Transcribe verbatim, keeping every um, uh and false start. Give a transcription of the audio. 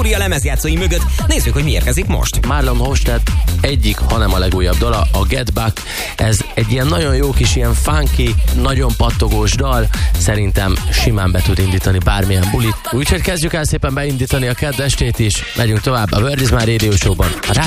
Fúria lemezjátszói mögött. Nézzük, hogy mi érkezik most. Marlon Hostad egyik, hanem a legújabb dala, a Get Back. Ez egy ilyen nagyon jó kis, ilyen funky, nagyon pattogós dal. Szerintem simán be tud indítani bármilyen bulit. Úgyhogy kezdjük el szépen beindítani a kedd estét is. Megyünk tovább a Word is My Radio Show-ban.